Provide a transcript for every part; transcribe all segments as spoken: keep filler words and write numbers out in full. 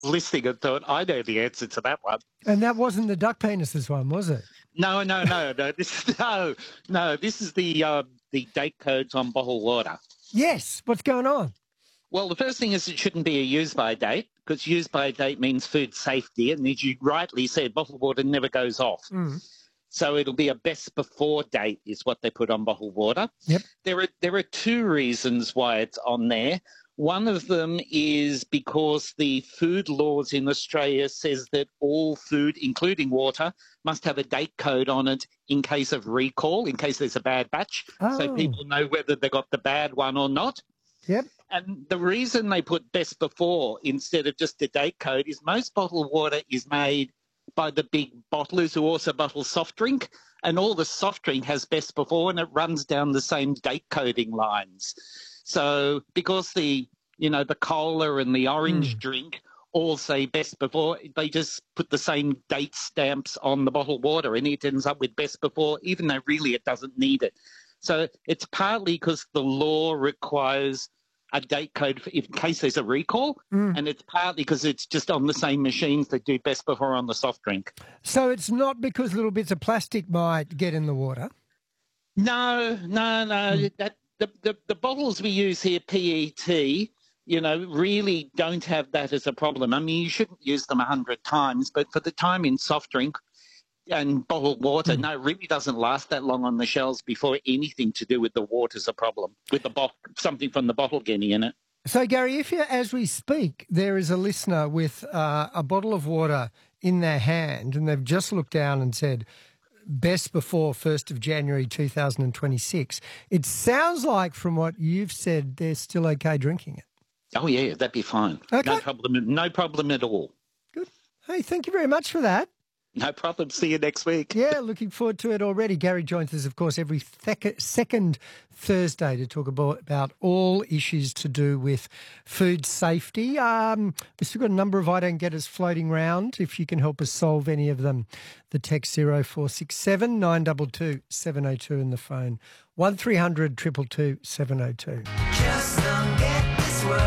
listening and thought, I know the answer to that one. And that wasn't the duck penises one, was it? No, no, no, no. This no, no. This is the uh, the date codes on bottled water. Yes. What's going on? Well, the first thing is it shouldn't be a use-by date, because use-by date means food safety, and as you rightly said, bottled water never goes off. Mm. So it'll be a best before date is what they put on bottled water. Yep. There are there are two reasons why it's on there. One of them is because the food laws in Australia says that all food, including water, must have a date code on it in case of recall, in case there's a bad batch, Oh. so people know whether they got the bad one or not. Yep. And the reason they put best before instead of just a date code is most bottled water is made by the big bottlers who also bottle soft drink, and all the soft drink has best before, and it runs down the same date coding lines. So because the, you know, the cola and the orange Mm. drink all say best before, they just put the same date stamps on the bottled water, and it ends up with best before, even though really it doesn't need it. So it's partly because the law requires a date code for, in case there's a recall, Mm. and it's partly because it's just on the same machines that do best before on the soft drink. So it's not because little bits of plastic might get in the water? No, no, no. Mm. That the, the the bottles we use here, P E T, you know, really don't have that as a problem. I mean, you shouldn't use them a hundred times, but for the time in soft drink and bottled water, Mm. no, it really doesn't last that long on the shelves before anything to do with the water's a problem, with the bo- something from the bottle getting in it. So, Gary, if you, as we speak, there is a listener with uh, a bottle of water in their hand and they've just looked down and said, best before first of January two thousand twenty-six, it sounds like from what you've said, they're still okay drinking it. Oh, yeah, that'd be fine. Okay. No problem, no problem at all. Good. Hey, thank you very much for that. No problem. See you next week. Yeah, looking forward to it already. Gary joins us, of course, every thec- second Thursday to talk about, about all issues to do with food safety. Um, we've still got a number of I Don't Get Us floating around. If you can help us solve any of them, the text zero four six seven nine two two seven oh two and the phone one three hundred two two two seven oh two. Just don't get this world.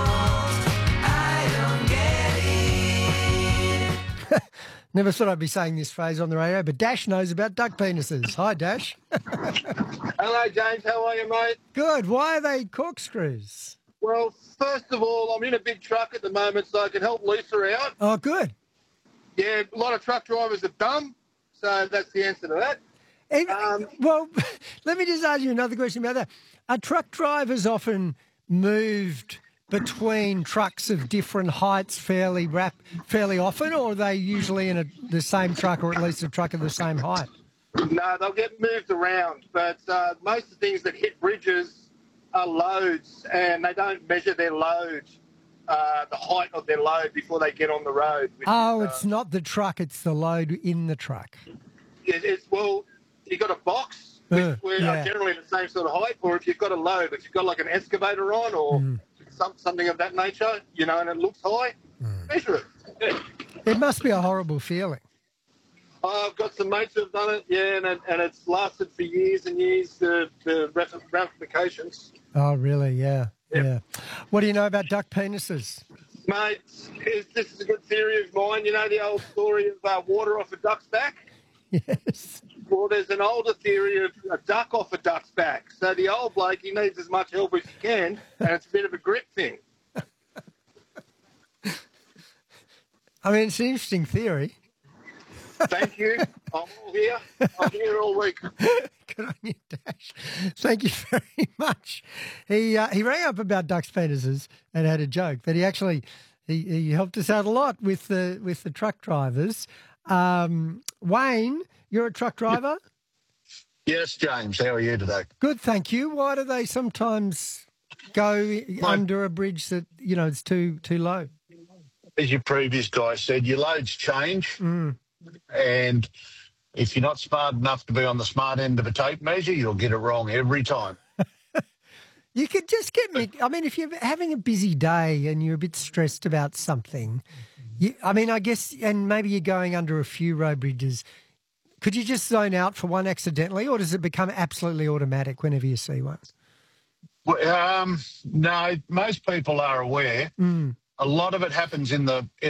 I don't get it. Never thought I'd be saying this phrase on the radio, but Dash knows about duck penises. Hi, Dash. Hello, James. How are you, mate? Good. Why are they corkscrews? Well, first of all, I'm in a big truck at the moment, so I can help Lisa out. Oh, good. Yeah, a lot of truck drivers are dumb, so that's the answer to that. And, Um, well, let me just ask you another question about that. Are truck drivers often moved between trucks of different heights fairly rap, fairly often, or are they usually in a, the same truck or at least a truck of the same height? No, they'll get moved around, but uh, most of the things that hit bridges are loads, and they don't measure their load, uh, the height of their load before they get on the road. Which Oh, is, it's uh, not the truck, it's the load in the truck. it, it's, well, you've got a box, which Uh, we're yeah. generally the same sort of height, or if you've got a load, if you've got like an excavator on or Mm. some, something of that nature, you know, and it looks high, measure it. Yeah. It must be a horrible feeling. I've got some mates who have done it, yeah, and, it, and it's lasted for years and years, the, the ramifications. Oh, really? Yeah. Yep. Yeah. What do you know about duck penises? Mate, is- this is a good theory of mine. You know the old story of uh, water off a duck's back? Yes. Well, there's an older theory of a duck off a duck's back. So the old bloke, he needs as much help as he can, and it's a bit of a grip thing. I mean, it's an interesting theory. Thank you. I'm all here. I'm here all week. Good on you, Dash. Thank you very much. He uh, he rang up about ducks penises and had a joke, but he actually he, he helped us out a lot with the with the truck drivers. Um, Wayne, you're a truck driver. Yes, James. How are you today? Good, thank you. Why do they sometimes go under a bridge that you know it's too too low? As your previous guy said, your loads change, Mm. and if you're not smart enough to be on the smart end of a tape measure, you'll get it wrong every time. You could just get me. I mean, if you're having a busy day and you're a bit stressed about something, you, I mean, I guess, and maybe you're going under a few road bridges, could you just zone out for one accidentally, or does it become absolutely automatic whenever you see one? Well, um, no, most people are aware, Mm. A lot of it happens in the